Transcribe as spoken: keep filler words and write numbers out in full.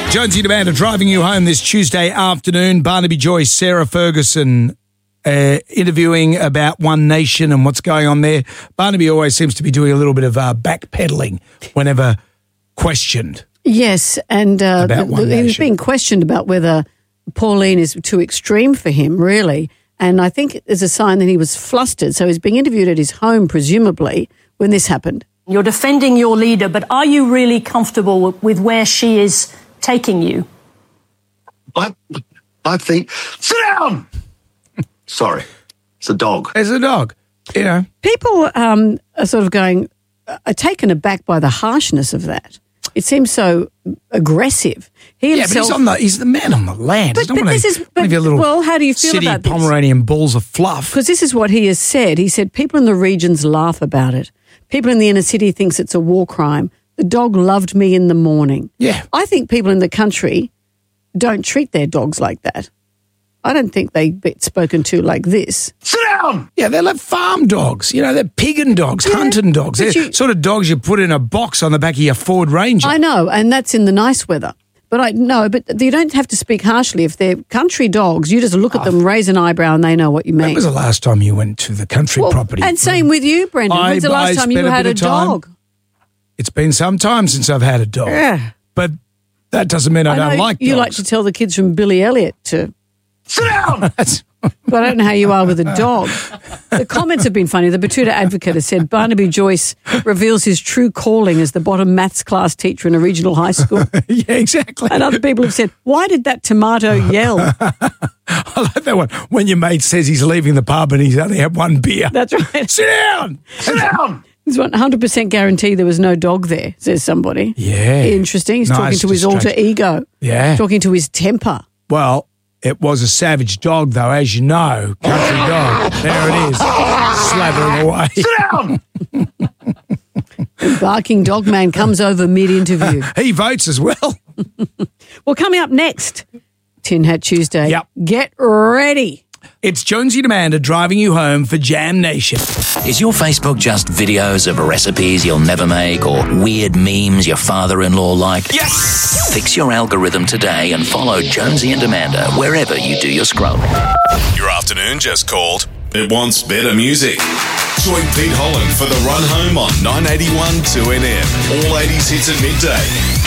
Jonesy and Amanda driving you home this Tuesday afternoon. Barnaby Joyce, Sarah Ferguson uh, interviewing about One Nation and what's going on there. Barnaby always seems to be doing a little bit of uh, backpedaling whenever questioned. Yes, and uh, the, the, he was being questioned about whether Pauline is too extreme for him, really. And I think there's a sign that he was flustered. So he's being interviewed at his home, presumably, when this happened. You're defending your leader, but are you really comfortable with where she is taking you? I, I think... Sit down! Sorry, it's a dog. It's a dog, you know. People um, are sort of going, are taken aback by the harshness of that. It seems so aggressive. He yeah, himself, but he's, on the, he's the man on the land. But, he's not but one this of, is, one but, of your little well, how do you feel city about this? Pomeranian balls of fluff. Because this is what he has said. He said people in the regions laugh about it. People in the inner city thinks it's a war crime. The dog loved me in the morning. Yeah. I think people in the country don't treat their dogs like that. I don't think they get spoken to like this. Sit down! Yeah, they're like farm dogs. You know, they're piggin' dogs, yeah, hunting dogs. They're you, sort of dogs you put in a box on the back of your Ford Ranger. I know, and that's in the nice weather. But I no, but you don't have to speak harshly. If they're country dogs, you just look at oh. them, raise an eyebrow, and they know what you mean. When was the last time you went to the country well, property? And same with you, Brendan. I, When's the last I time you had a, a dog? It's been some time since I've had a dog. Yeah. But that doesn't mean I, I don't like dogs. You like to tell the kids from Billy Elliot to... Sit down! But I don't know how you are with a dog. The comments have been funny. The Batuta Advocate has said Barnaby Joyce reveals his true calling as the bottom maths class teacher in a regional high school. Yeah, exactly. And other people have said, why did that tomato yell? I like that one. When your mate says he's leaving the pub and he's only had one beer. That's right. Sit down! Sit down! He's one hundred percent guarantee there was no dog there, says somebody. Yeah. Interesting. He's nice talking to his distraction. alter ego. Yeah. Talking to his temper. Well, it was a savage dog, though, as you know. Country dog. There it is. Slathering away. Sit down! The barking dog man comes over mid-interview. He votes as well. Well, coming up next, Tin Hat Tuesday. Yep. Get ready. It's Jonesy and Amanda driving you home for Jam Nation. Is your Facebook just videos of recipes you'll never make or weird memes your father-in-law like? Yes! Fix your algorithm today and follow Jonesy and Amanda wherever you do your scrolling. Your afternoon just called. It wants better music. Join Pete Holland for the run home on nine eighty-one two N M. All eighties hits at midday.